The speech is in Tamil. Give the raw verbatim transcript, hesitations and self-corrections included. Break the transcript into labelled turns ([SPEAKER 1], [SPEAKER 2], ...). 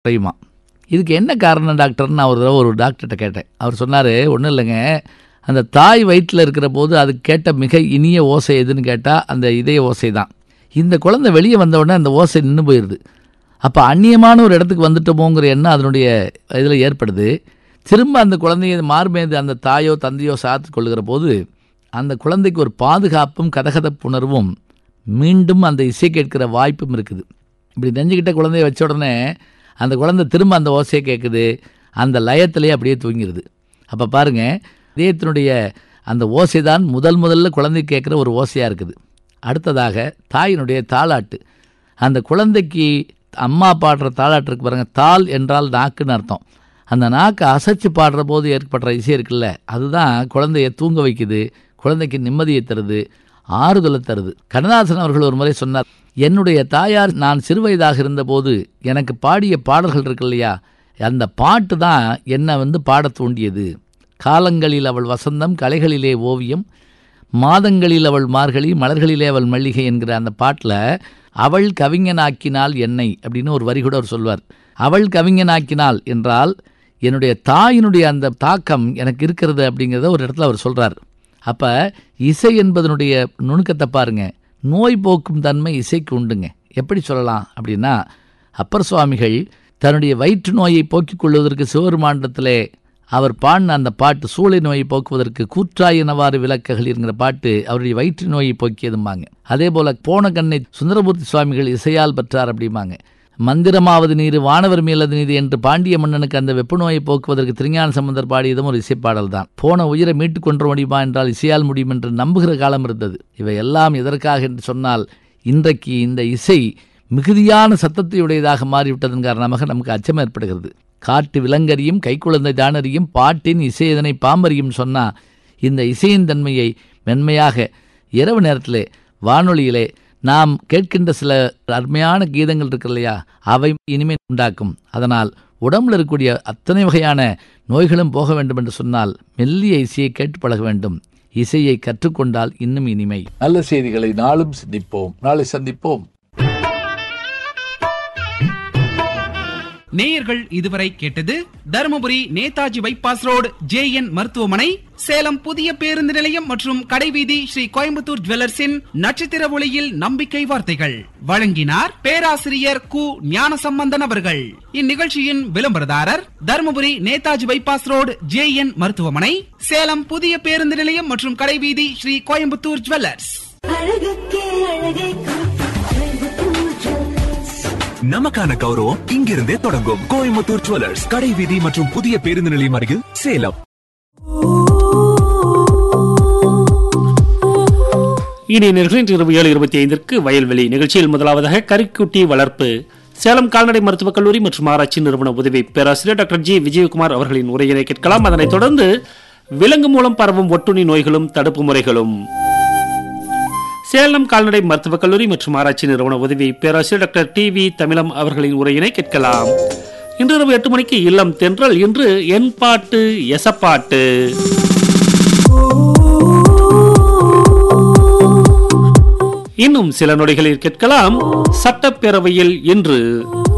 [SPEAKER 1] குறையுமா. இதுக்கு என்ன காரணம் டாக்டர்னு நான் ஒரு தடவை ஒரு டாக்டர்கிட்ட கேட்டேன். அவர் சொன்னார், ஒன்றும் இல்லைங்க, அந்த தாய் வயிற்றில் இருக்கிற போது அது கேட்ட மிக இனிய ஓசை எதுன்னு கேட்டால் அந்த இதய ஓசை தான். இந்த குழந்தை வெளியே வந்தவுடனே அந்த ஓசை நின்று போயிடுது. அப்போ அந்நியமான ஒரு இடத்துக்கு வந்துட்டோமோங்கிற எண்ணம் அதனுடைய இதில் ஏற்படுது. திரும்ப அந்த குழந்தைய மார்மேது அந்த தாயோ தந்தையோ சாத்து கொள்ளுகிற போது அந்த குழந்தைக்கு ஒரு பாதுகாப்பும் கதகதப்புணர்வும் மீண்டும் அந்த இசை கேட்கிற வாய்ப்பும் இருக்குது. இப்படி நெஞ்சுக்கிட்ட குழந்தைய வச்ச உடனே அந்த குழந்தை திரும்ப அந்த ஓசையை கேட்குது, அந்த லயத்திலே அப்படியே தூங்கிடுது. அப்போ பாருங்கள், இதயத்தினுடைய அந்த ஓசை தான் முதல் முதல்ல குழந்தை கேட்குற ஒரு ஓசையாக இருக்குது. அடுத்ததாக தாயினுடைய தாலாட்டு. அந்த குழந்தைக்கு அம்மா பாடுற தாலாட்டு இருக்கு பாருங்கள். தாள் என்றால் நாக்குன்னு அர்த்தம். அந்த நாக்கை அசைச்சு பாடுற போது ஏற்படுற இசை இருக்குல்ல, அதுதான் குழந்தைய தூங்க வைக்குது, குழந்தைக்கு நிம்மதியை தருது, ஆறுதலை தருது. கண்ணதாசன் அவர்கள் ஒரு முறை சொன்னார், என்னுடைய தாயார் நான் சிறுவயதாக இருந்தபோது எனக்கு பாடிய பாடல்கள் இருக்கு இல்லையா, அந்த பாட்டு தான் என்னை வந்து பாட தூண்டியது. காலங்களில் அவள் வசந்தம், கலைகளிலே ஓவியம், மாதங்களில் அவள் மார்கழி, மலர்களிலே அவள் மல்லிகை என்கிற அந்த பாட்டில் அவள் கவிஞனாக்கினாள் என்னை அப்படின்னு ஒரு வரி கூட அவர் சொல்வார். அவள் கவிஞனாக்கினாள் என்றால் என்னுடைய தாயினுடைய அந்த தாக்கம் எனக்கு இருக்கிறது அப்படிங்கிறத ஒரு இடத்துல அவர் சொல்கிறார். அப்போ இசை என்பதனுடைய நுணுக்கத்தை பாருங்க. நோய் போக்கும் தன்மை இசைக்கு உண்டுங்க. எப்படி சொல்லலாம் அப்படின்னா, அப்பர் சுவாமிகள் தன்னுடைய வயிற்று நோயை போக்கிக் கொள்வதற்கு சிவபெருமாண்டத்திலே அவர் பாடின அந்த பாட்டு, சூளை நோயை போக்குவதற்கு கூற்றாயினவாறு விளக்குகள் என்கிற பாட்டு அவருடைய வயிற்று நோயை போக்கியதும்பாங்க. அதே போல் போன கண்ணை சுந்தரமூர்த்தி சுவாமிகள் இசையால் பெற்றார் அப்படிம்பாங்க. மந்திரமாவது நீர் வானவர் மேலது நீதி என்று பாண்டிய மன்னனுக்கு அந்த வெப்ப நோயை போக்குவதற்கு திருஞான சம்பந்தர் பாடியதும் ஒரு இசைப்பாடல் தான். போன உயிரை மீட்டுக் கொன்ற முடியுமா என்றால் இசையால் முடியும் என்று நம்புகிற காலம் இருந்தது. இவை எல்லாம் எதற்காக என்று சொன்னால், இன்றைக்கு இந்த இசை மிகுதியான சத்தத்தையுடையதாக மாறிவிட்டதன் காரணமாக நமக்கு அச்சம் ஏற்படுகிறது. காட்டு விலங்கறியும் கைக்குழந்தை தானறியும் பாட்டின் இசை இதனை பாம்பறியும் சொன்னால், இந்த இசையின் தன்மையை மென்மையாக இரவு நேரத்திலே வானொலியிலே நாம் கேட்கின்ற சில அருமையான கீதங்கள் இருக்கு இல்லையா, அவை இனிமே உண்டாக்கும். அதனால் உடம்பில் இருக்கக்கூடிய அத்தனை வகையான நோய்களும் போக வேண்டும் என்று சொன்னால் மெல்லிய இசையை கேட்டு பழக வேண்டும். இசையை கற்றுக்கொண்டால் இன்னும் இனிமை. நல்ல செய்திகளை நாளும் சிந்திப்போம். நாளை சந்திப்போம்.
[SPEAKER 2] நேயர்கள் இதுவரை கேட்டது Dharmapuri Netaji bypass road J N மருத்துவமனை, சேலம் புதிய பேருந்து நிலையம் மற்றும் கடைவீதி ஸ்ரீ கோயம்புத்தூர் ஜுவல்லர்ஸின் நட்சத்திர ஒளியில் நம்பிக்கை வார்த்தைகள். வழங்கினார் பேராசிரியர் கு ஞானசம்பந்தன் அவர்கள். இந்நிகழ்ச்சியின் விளம்பரதாரர் Dharmapuri Netaji bypass road J N மருத்துவமனை, சேலம் புதிய பேருந்து நிலையம் மற்றும் கடைவீதி ஸ்ரீ கோயம்புத்தூர் ஜுவல்லர்ஸ்.
[SPEAKER 3] நமக்கான கௌரவம் இங்கிருந்தே தொடங்கும். கோயம்புத்தூர் ஜுவல்லர்ஸ், கடைவீதி மற்றும் புதிய பேருந்து நிலையம் அருகில், சேலம்.
[SPEAKER 4] இனி நிகழ்ச்சி இரவு ஏழு இருபத்தி ஐந்திற்கு வயல்வெளி நிகழ்ச்சியில் முதலாவதாக கரிக்குட்டி வளர்ப்பு, சேலம் கால்நடை மருத்துவக் கல்லூரி மற்றும் ஆராய்ச்சி நிறுவன உதவி பேராசிரியர் டாக்டர் ஜி விஜயகுமார் அவர்களின் உரையினை கேட்கலாம். அதனைத் தொடர்ந்து விலங்கு மூலம் பரவும் ஒட்டுண்ணி நோய்களும் தடுப்பு முறைகளும், சேலம் கால்நடை மருத்துவக் கல்லூரி மற்றும் ஆராய்ச்சி நிறுவன உதவி பேராசிரியர் டாக்டர் டி வி தமிழம் அவர்களின் உரையினை கேட்கலாம். இன்று இரவு எட்டு மணிக்கு இல்லம் தென்றல். இன்று என் பாட்டு எசப்பாட்டு, இன்னும் சில நொடிகளில் கேட்கலாம் சட்டப்பேரவையில் இன்று.